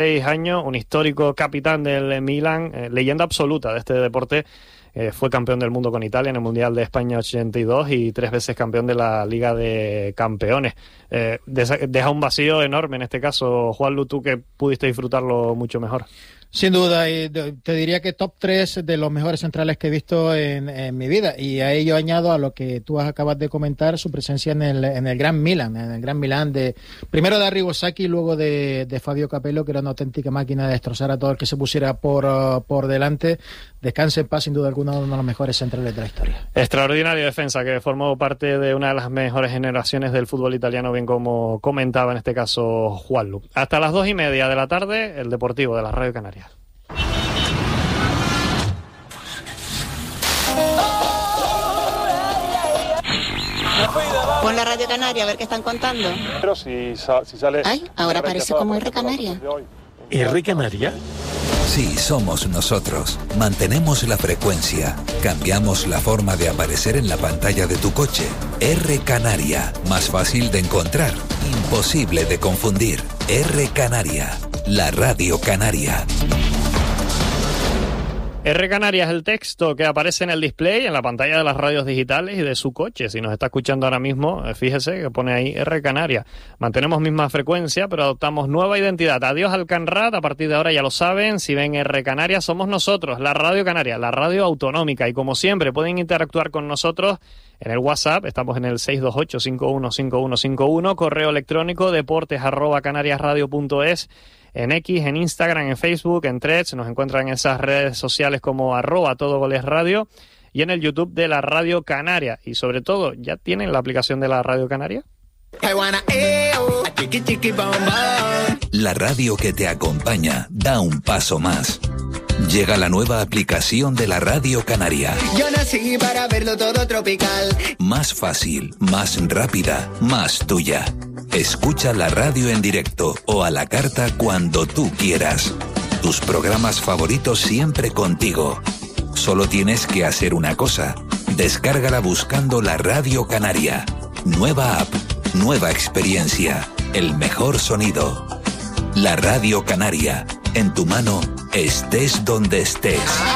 años, un histórico capitán del Milan, leyenda absoluta de este deporte. Fue campeón del mundo con Italia en el Mundial de España 82 y 3 veces campeón de la Liga de Campeones. Deja un vacío enorme en este caso. Juanlu, tú que pudiste disfrutarlo mucho mejor. Sin duda, y te diría que top 3 de los mejores centrales que he visto en mi vida, y a ello añado a lo que tú acabas de comentar, su presencia en el Gran Milan, primero de Arrigo Sacchi y luego de Fabio Capello, que era una auténtica máquina de destrozar a todo el que se pusiera por delante. Descanse en paz, sin duda alguna, uno de los mejores centrales de la historia. Extraordinaria defensa, que formó parte de una de las mejores generaciones del fútbol italiano, bien como comentaba en este caso Juanlu. Hasta las 2:30 de la tarde, el Deportivo de la Radio Canaria. Pon la Radio Canaria a ver qué están contando. Pero si sale... Ay, ahora parece como R Canaria. ¿R Canaria? Sí, somos nosotros. Mantenemos la frecuencia. Cambiamos la forma de aparecer en la pantalla de tu coche. R Canaria. Más fácil de encontrar. Imposible de confundir. R Canaria. La Radio Canaria. R Canaria es el texto que aparece en el display, en la pantalla de las radios digitales y de su coche. Si nos está escuchando ahora mismo, fíjese que pone ahí R Canaria. Mantenemos misma frecuencia, pero adoptamos nueva identidad. Adiós al Canrad, a partir de ahora ya lo saben. Si ven R Canaria, somos nosotros, la Radio Canaria, la radio autonómica. Y como siempre, pueden interactuar con nosotros en el WhatsApp. Estamos en el 628-515151, correo electrónico deportes@canariasradio.es. En X, en Instagram, en Facebook, en Threads, nos encuentran en esas redes sociales como @todogoles_radio y en el YouTube de la Radio Canaria. Y sobre todo, ¿ya tienen la aplicación de la Radio Canaria? La radio que te acompaña da un paso más. Llega la nueva aplicación de la Radio Canaria. Yo nací para verlo todo tropical. Más fácil, más rápida, más tuya. Escucha la radio en directo o a la carta cuando tú quieras. Tus programas favoritos siempre contigo. Solo tienes que hacer una cosa. Descárgala buscando la Radio Canaria. Nueva app, nueva experiencia, el mejor sonido. La Radio Canaria. En tu mano, estés donde estés.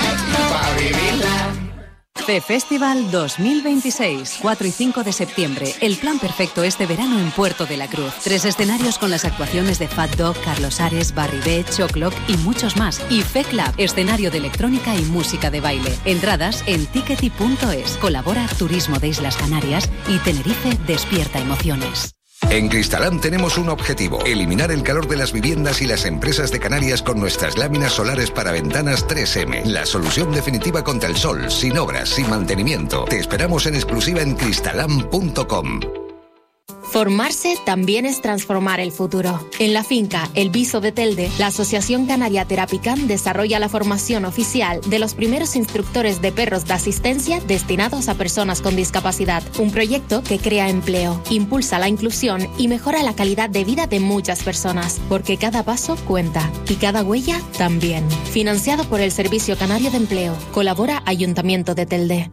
FeFestival 2026, 4 y 5 de septiembre. El plan perfecto este verano en Puerto de la Cruz. 3 escenarios con las actuaciones de Fat Dog, Carlos Ares, Barry B, Choclock y muchos más. Y FeClub, escenario de electrónica y música de baile. Entradas en tickety.es. Colabora Turismo de Islas Canarias y Tenerife despierta emociones. En Cristalam tenemos un objetivo: eliminar el calor de las viviendas y las empresas de Canarias con nuestras láminas solares para ventanas 3M. La solución definitiva contra el sol, sin obras, sin mantenimiento. Te esperamos en exclusiva en cristalam.com. Formarse también es transformar el futuro. En la finca El Viso de Telde, la Asociación Canaria Terapicam desarrolla la formación oficial de los primeros instructores de perros de asistencia destinados a personas con discapacidad. Un proyecto que crea empleo, impulsa la inclusión y mejora la calidad de vida de muchas personas, porque cada paso cuenta y cada huella también. Financiado por el Servicio Canario de Empleo. Colabora Ayuntamiento de Telde.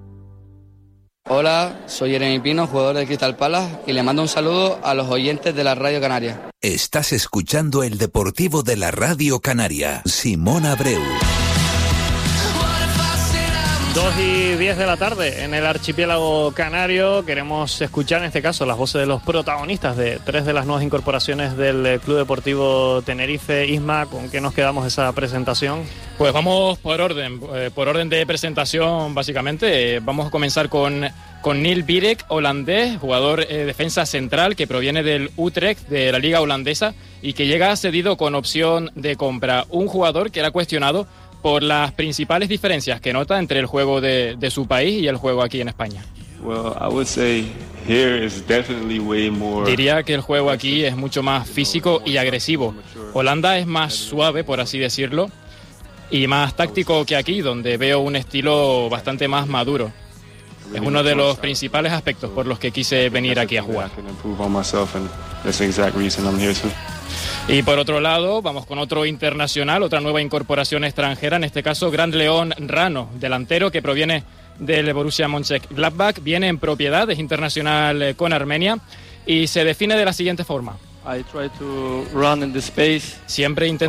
Hola, soy Jeremy Pino, jugador de Crystal Palace, y le mando un saludo a los oyentes de la Radio Canaria. Estás escuchando el Deportivo de la Radio Canaria. Simón Abreu. 2:10 de la tarde en el archipiélago canario. Queremos escuchar en este caso las voces de los protagonistas de 3 de las nuevas incorporaciones del Club Deportivo Tenerife. Isma, ¿con qué nos quedamos esa presentación? Pues vamos por orden de presentación básicamente. Vamos a comenzar con Neil Birek, holandés, jugador defensa central que proviene del Utrecht de la liga holandesa y que llega cedido con opción de compra. Un jugador que era cuestionado por las principales diferencias que nota entre el juego de su país y el juego aquí en España. Diría que el juego aquí es mucho más físico y agresivo. Holanda es más suave, por así decirlo, y más táctico que aquí, donde veo un estilo bastante más maduro. Es uno de los principales aspectos por los que quise venir aquí a jugar. Y por otro lado, vamos con otro internacional, otra nueva incorporación extranjera, en este caso Grant León Rano, delantero que proviene del Borussia Mönchengladbach, viene en propiedad, es internacional con Armenia y se define de la siguiente forma. Siempre intento